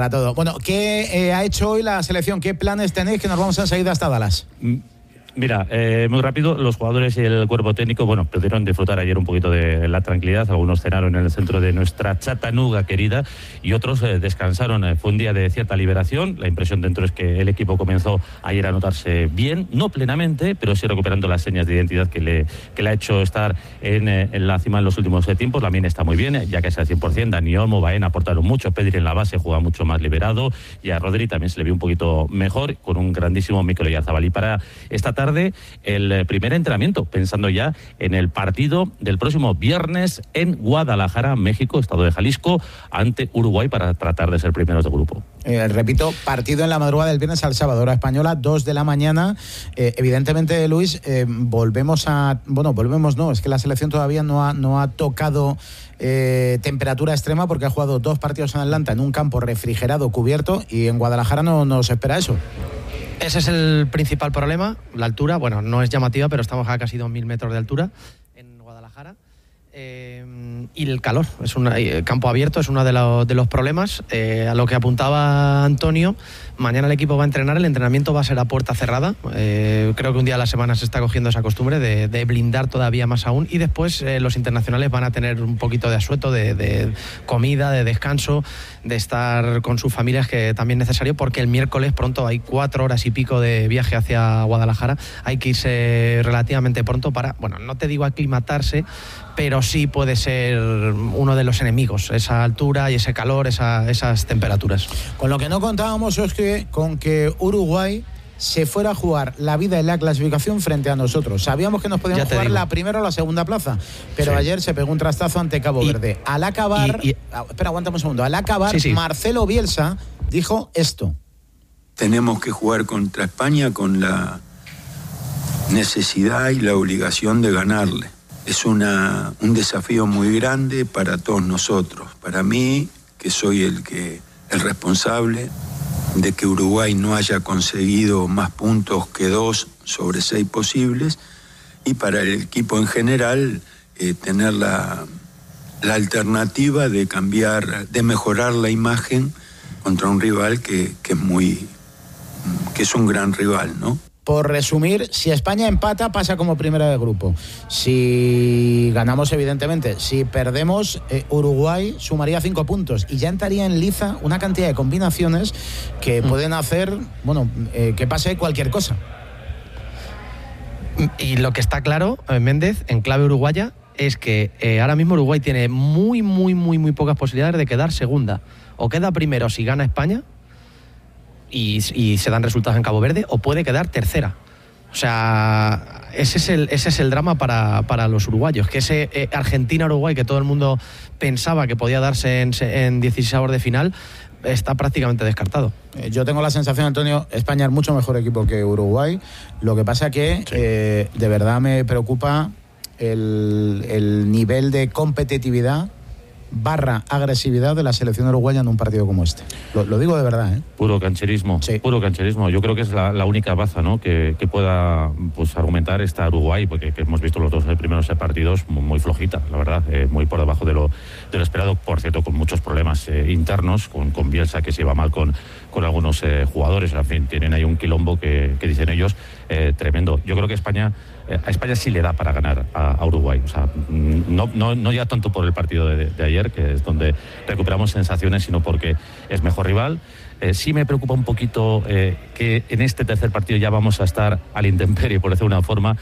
Para todo. Bueno, ¿qué ha hecho hoy la selección? ¿Qué planes tenéis? Que nos vamos enseguida hasta Dallas. Mira, muy rápido, los jugadores y el cuerpo técnico, pudieron disfrutar ayer un poquito de la tranquilidad. Algunos cenaron en el centro de nuestra Chattanooga querida y otros descansaron. Fue un día de cierta liberación. La impresión dentro es que el equipo comenzó ayer a notarse bien, no plenamente, pero sí recuperando las señas de identidad que le ha hecho estar en la cima en los últimos tiempos. Lamine está muy bien, ya que es al 100%. Dani Olmo, Baena aportaron mucho. Pedri en la base juega mucho más liberado y a Rodri también se le vio un poquito mejor, con un grandísimo Mikel Oyarzabal. Y para esta tarde, el primer entrenamiento, pensando ya en el partido del próximo viernes en Guadalajara, México, estado de Jalisco, ante Uruguay, para tratar de ser primeros de grupo. Repito, partido en la madrugada del viernes al sábado, hora española, 2 de la mañana. Evidentemente, Luis, volvemos, es que la selección todavía no ha tocado temperatura extrema, porque ha jugado 2 partidos en Atlanta en un campo refrigerado, cubierto, y en Guadalajara no nos espera eso. Ese es el principal problema, la altura. Bueno, no es llamativa, pero estamos a casi 2.000 metros de altura en Guadalajara. Y el calor, es un campo abierto, es uno de los problemas. A lo que apuntaba Antonio, mañana el equipo va a entrenar, el entrenamiento va a ser a puerta cerrada. Creo que un día a la semana se está cogiendo esa costumbre de blindar todavía más aún, y después los internacionales van a tener un poquito de asueto, de comida, de descanso, de estar con sus familias, que también es necesario, porque el miércoles pronto hay 4 horas y pico de viaje hacia Guadalajara. Hay que irse relativamente pronto para, no te digo aclimatarse, pero sí puede ser uno de los enemigos, esa altura y ese calor, esas temperaturas. Con lo que no contábamos es con que Uruguay se fuera a jugar la vida y la clasificación frente a nosotros. Sabíamos que nos podíamos jugar la primera o la segunda plaza, pero ayer se pegó un trastazo ante Cabo Verde. Al acabar, espera, aguántame un segundo. Al acabar, Marcelo Bielsa dijo esto: tenemos que jugar contra España con la necesidad y la obligación de ganarle. Es un desafío muy grande para todos nosotros. Para mí, que soy el responsable de que Uruguay no haya conseguido más puntos que 2 sobre 6 posibles, y para el equipo en general tener la alternativa de cambiar, de mejorar la imagen contra un rival que es un gran rival, ¿no? Por resumir, si España empata, pasa como primera de grupo. Si ganamos, evidentemente. Si perdemos, Uruguay sumaría 5 puntos y ya entraría en liza una cantidad de combinaciones que pueden hacer, que pase cualquier cosa. Y lo que está claro, Méndez, en clave uruguaya, es que ahora mismo Uruguay tiene muy, muy, muy, muy pocas posibilidades de quedar segunda. O queda primero si gana España y se dan resultados en Cabo Verde, o puede quedar tercera. O sea, ese es el drama para los uruguayos, que ese Argentina-Uruguay que todo el mundo pensaba que podía darse en 16avos de final está prácticamente descartado. Yo tengo la sensación, Antonio, España es mucho mejor equipo que Uruguay. Lo que pasa que de verdad me preocupa el nivel de competitividad / agresividad de la selección uruguaya en un partido como este. Lo digo de verdad, ¿eh? Puro cancherismo, puro cancherismo. Yo creo que es la única baza, ¿no?, que pueda argumentar esta Uruguay, porque hemos visto los 2 primeros partidos muy flojita, la verdad, muy por debajo de lo esperado, por cierto, con muchos problemas internos, con Bielsa, que se lleva mal con algunos jugadores. En fin, tienen ahí un quilombo que dicen ellos tremendo. Yo creo que a España sí le da para ganar a Uruguay. O sea, no ya tanto por el partido de ayer, que es donde recuperamos sensaciones, sino porque es mejor rival. Sí me preocupa un poquito que en este tercer partido ya vamos a estar al intemperie, por decirlo de una forma,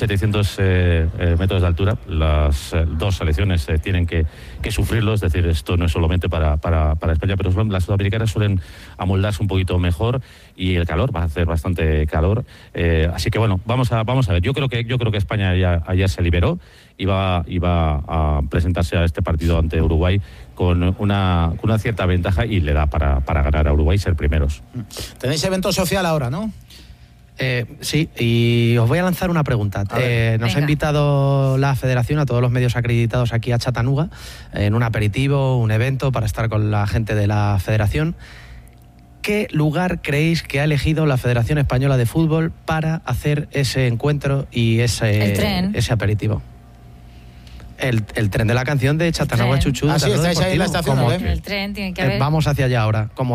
1.700 metros de altura. Las 2 selecciones tienen que sufrirlo, es decir, esto no es solamente para España, pero las sudamericanas suelen amoldarse un poquito mejor, y el calor, va a hacer bastante calor. Así que vamos a ver. Yo creo que España ya ayer se liberó y va a presentarse a este partido ante Uruguay con una cierta ventaja, y le da para ganar a Uruguay y ser primeros. Tenéis evento social ahora, ¿no? Sí, y os voy a lanzar una pregunta. Nos ha invitado la Federación a todos los medios acreditados aquí a Chattanooga en un aperitivo, un evento para estar con la gente de la Federación. ¿Qué lugar creéis que ha elegido la Federación Española de Fútbol para hacer ese encuentro y ese aperitivo? El tren de la canción de Chattanooga Chuchu. Así estáis ahí en la estación. El tren tiene que haber. Vamos hacia allá ahora. Como